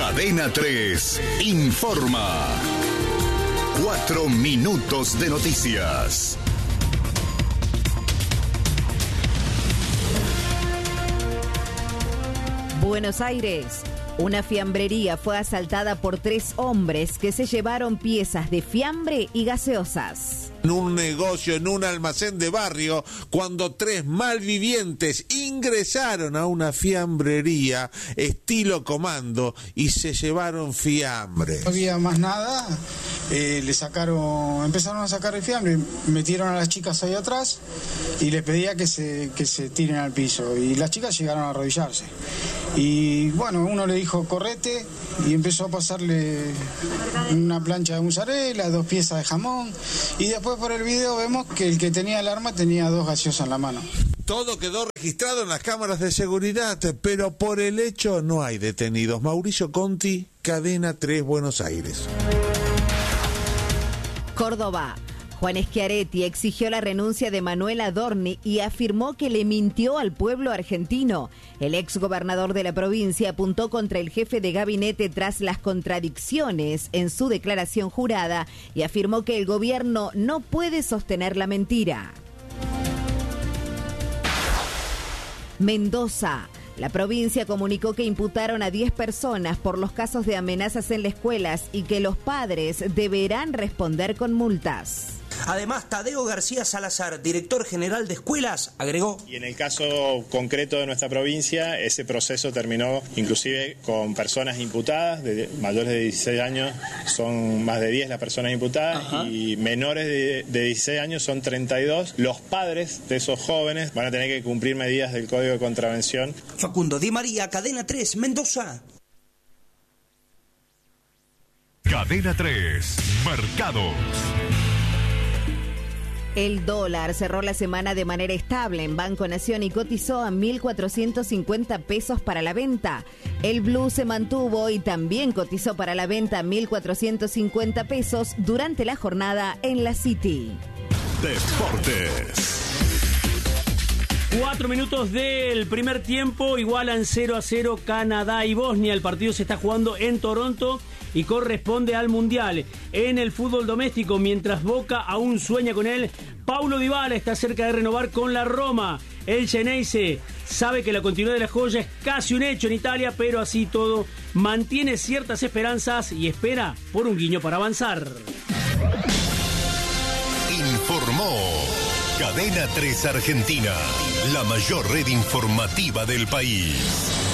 Cadena 3 informa. 4 minutos de noticias. Buenos Aires. Una fiambrería fue asaltada por 3 hombres que se llevaron piezas de fiambre y gaseosas. En un negocio, en un almacén de barrio, cuando 3 malvivientes ingresaron a una fiambrería estilo comando y se llevaron fiambre. No había más nada, empezaron a sacar el fiambre, metieron a las chicas ahí atrás y les pedía que se tiren al piso y las chicas llegaron a arrodillarse. Y bueno, uno le dijo correte y empezó a pasarle una plancha de mozzarella, 2 piezas de jamón y después por el video vemos que el que tenía el arma tenía 2 gaseosas en la mano. Todo quedó registrado en las cámaras de seguridad, pero por el hecho no hay detenidos. Mauricio Conti, Cadena 3, Buenos Aires. Córdoba. Juan Schiaretti exigió la renuncia de Manuel Adorni y afirmó que le mintió al pueblo argentino. El exgobernador de la provincia apuntó contra el jefe de gabinete tras las contradicciones en su declaración jurada y afirmó que el gobierno no puede sostener la mentira. Mendoza. La provincia comunicó que imputaron a 10 personas por los casos de amenazas en las escuelas y que los padres deberán responder con multas. Además, Tadeo García Salazar, director general de escuelas, agregó: y en el caso concreto de nuestra provincia, ese proceso terminó inclusive con personas imputadas, de mayores de 16 años son más de 10 las personas imputadas. Ajá. Y menores de 16 años son 32. Los padres de esos jóvenes van a tener que cumplir medidas del Código de Contravención. Facundo Di María, Cadena 3, Mendoza. Cadena 3, mercados. El dólar cerró la semana de manera estable en Banco Nación y cotizó a 1.450 pesos para la venta. El blue se mantuvo y también cotizó para la venta a 1.450 pesos durante la jornada en la City. Deportes. 4 minutos del primer tiempo, igualan 0-0 Canadá y Bosnia. El partido se está jugando en Toronto y corresponde al Mundial. En el fútbol doméstico, mientras Boca aún sueña con él, Paulo Dybala está cerca de renovar con la Roma. El Xeneize sabe que la continuidad de la joya es casi un hecho en Italia, pero así todo mantiene ciertas esperanzas y espera por un guiño para avanzar. Informó Cadena 3 Argentina, la mayor red informativa del país.